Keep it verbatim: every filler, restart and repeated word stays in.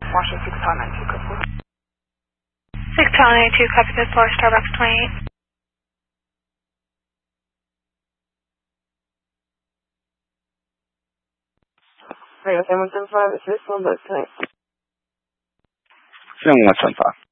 Washington six Tower nine two, code four. six Tower nine two, copy code four, Starbucks twenty-eight. Radio seven one seven five, it's this one, but tonight. seven one seven five.